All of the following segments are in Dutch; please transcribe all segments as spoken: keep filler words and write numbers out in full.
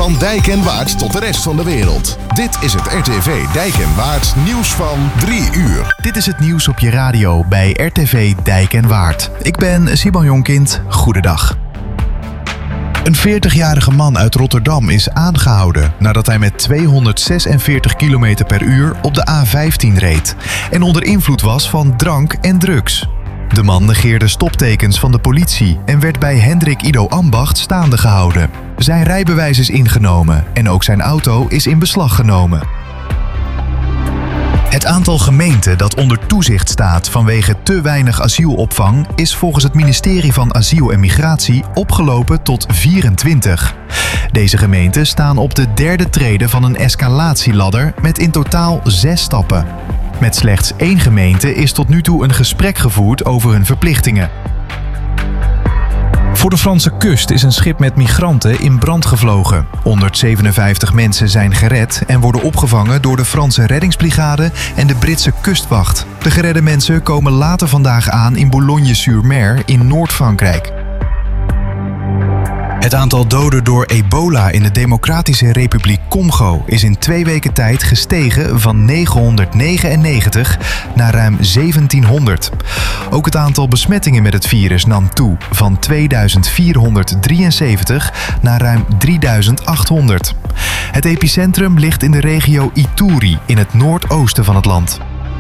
Van Dijk en Waard tot de rest van de wereld. Dit is het R T V Dijk en Waard nieuws van drie uur. Dit is het nieuws op je radio bij R T V Dijk en Waard. Ik ben Simon Jonkind. Goedendag. Een veertigjarige man uit Rotterdam is aangehouden nadat hij met tweehonderdzesenveertig kilometer per uur op de A vijftien reed en onder invloed was van drank en drugs. De man negeerde stoptekens van de politie en werd bij Hendrik Ido Ambacht staande gehouden. Zijn rijbewijs is ingenomen en ook zijn auto is in beslag genomen. Het aantal gemeenten dat onder toezicht staat vanwege te weinig asielopvang is volgens het ministerie van Asiel en Migratie opgelopen tot vierentwintig. Deze gemeenten staan op de derde trede van een escalatieladder met in totaal zes stappen. Met slechts één gemeente is tot nu toe een gesprek gevoerd over hun verplichtingen. Voor de Franse kust is een schip met migranten in brand gevlogen. honderdzevenenvijftig mensen zijn gered en worden opgevangen door de Franse reddingsbrigade en de Britse kustwacht. De geredde mensen komen later vandaag aan in Boulogne-sur-Mer in Noord-Frankrijk. Het aantal doden door ebola in de Democratische Republiek Congo is in twee weken tijd gestegen van negenhonderdnegenennegentig naar ruim zeventienhonderd. Ook het aantal besmettingen met het virus nam toe van tweeduizend vierhonderddrieënzeventig naar ruim drieduizend achthonderd. Het epicentrum ligt in de regio Ituri in het noordoosten van het land.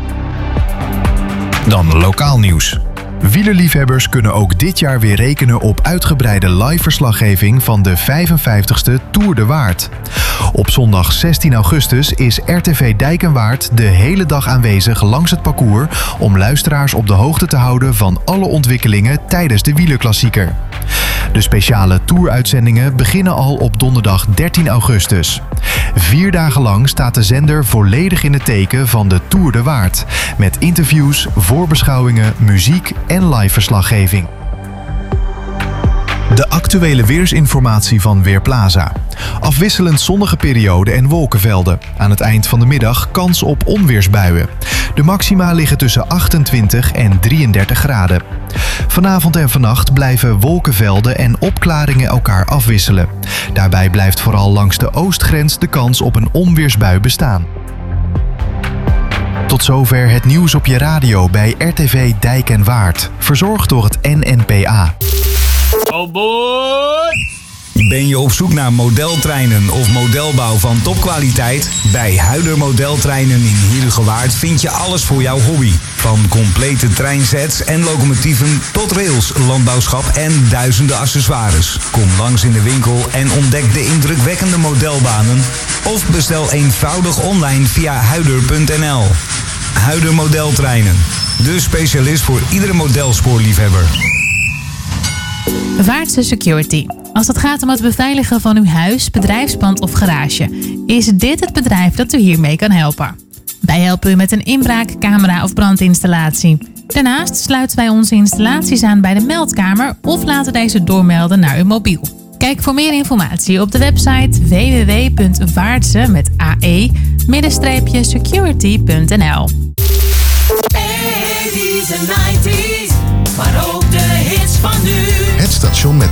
Dan lokaal nieuws. Wielerliefhebbers kunnen ook dit jaar weer rekenen op uitgebreide live-verslaggeving van de vijfenvijftigste Tour de Waard. Op zondag zestien augustus is R T V Dijk en Waard de hele dag aanwezig langs het parcours om luisteraars op de hoogte te houden van alle ontwikkelingen tijdens de wielerklassieker. De speciale Tour-uitzendingen beginnen al op donderdag dertien augustus. Vier dagen lang staat de zender volledig in het teken van de Tour de Waard, met interviews, voorbeschouwingen, muziek en live verslaggeving. De actuele weersinformatie van Weerplaza. Afwisselend zonnige periode en wolkenvelden. Aan het eind van de middag kans op onweersbuien. De maxima liggen tussen achtentwintig en drieëndertig graden. Vanavond en vannacht blijven wolkenvelden en opklaringen elkaar afwisselen. Daarbij blijft vooral langs de oostgrens de kans op een onweersbui bestaan. Tot zover het nieuws op je radio bij R T V Dijk en Waard. Verzorgd door het N N P A. Oh boy! Ben je op zoek naar modeltreinen of modelbouw van topkwaliteit? Bij Huider Modeltreinen in Heerhugowaard vind je alles voor jouw hobby. Van complete treinsets en locomotieven tot rails, landbouwschap en duizenden accessoires. Kom langs in de winkel en ontdek de indrukwekkende modelbanen. Of bestel eenvoudig online via huider punt n l. Huider Modeltreinen. De specialist voor iedere modelspoorliefhebber. Waardse Security. Als het gaat om het beveiligen van uw huis, bedrijfspand of garage, is dit het bedrijf dat u hiermee kan helpen. Wij helpen u met een inbraak, camera of brandinstallatie. Daarnaast sluiten wij onze installaties aan bij de meldkamer of laten deze doormelden naar uw mobiel. Kijk voor meer informatie op de website w w w punt waardse met ae security punt n l. eighties en nineties, maar ook de hits van nu. Het station met